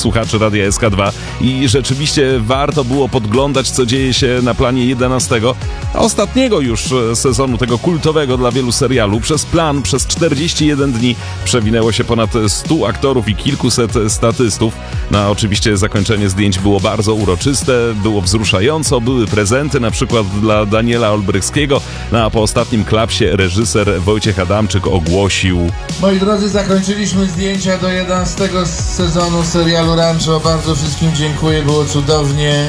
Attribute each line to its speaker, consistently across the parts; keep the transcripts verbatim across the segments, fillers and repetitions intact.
Speaker 1: słuchaczy Radia S K dwa i rzeczywiście warto było podglądać, co dzieje się na planie jedenastego, a ostatniego już sezonu tego kultowego dla wielu serialu. Przez plan, przez czterdzieści jeden dni przewinęło się ponad stu aktorów i kilkuset statystów. No a oczywiście zakończenie zdjęć było bardzo uroczyste, było wzruszająco, były prezenty na przykład dla Daniela Olbrychskiego, no a po ostatnim klapsie reżyser Wojciech Adamczyk ogłosił:
Speaker 2: moi drodzy, zakończyliśmy zdjęcia do jedenastego sezonu serialu Rancho. Bardzo wszystkim dziękuję, było cudownie.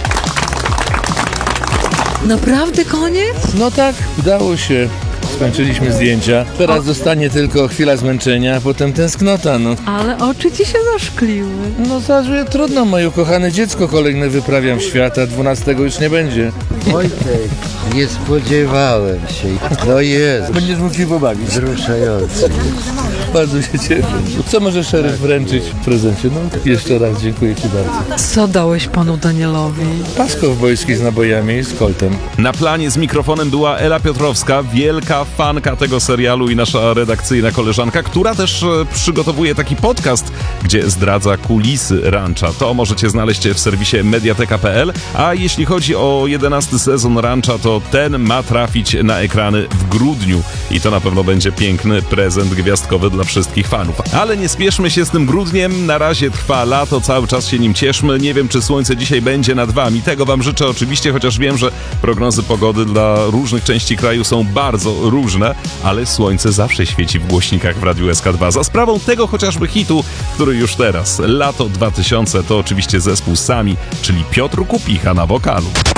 Speaker 3: Naprawdę koniec?
Speaker 2: No tak, udało się. Skończyliśmy zdjęcia. Teraz zostanie tylko chwila zmęczenia, a potem tęsknota, no.
Speaker 3: Ale oczy ci się zaszkliły.
Speaker 2: No zaraz, trudno, moje ukochane dziecko kolejne wyprawiam w świat, a dwunastego już nie będzie.
Speaker 4: Wojtek, nie spodziewałem się. No jest.
Speaker 2: Będziesz mógł się pobawić.
Speaker 4: Wzruszający.
Speaker 2: Bardzo się cieszę. Co może szeryf wręczyć w prezencie? No jeszcze raz dziękuję ci bardzo.
Speaker 3: Co dałeś panu Danielowi?
Speaker 2: Pas kowbojski z nabojami i z koltem.
Speaker 1: Na planie z mikrofonem była Ela Piotrowska, wielka fanka tego serialu i nasza redakcyjna koleżanka, która też e, przygotowuje taki podcast, gdzie zdradza kulisy Rancha. To możecie znaleźć w serwisie mediateka kropka p l, a jeśli chodzi o jedenasty sezon Rancha, to ten ma trafić na ekrany w grudniu i to na pewno będzie piękny prezent gwiazdkowy dla wszystkich fanów. Ale nie spieszmy się z tym grudniem, na razie trwa lato, cały czas się nim cieszmy. Nie wiem, czy słońce dzisiaj będzie nad wami. Tego wam życzę oczywiście, chociaż wiem, że prognozy pogody dla różnych części kraju są bardzo różne, ale słońce zawsze świeci w głośnikach w Radiu S K dwa. Za sprawą tego chociażby hitu, który już teraz, lato dwa tysiące, to oczywiście zespół Sami, czyli Piotr Kupicha na wokalu.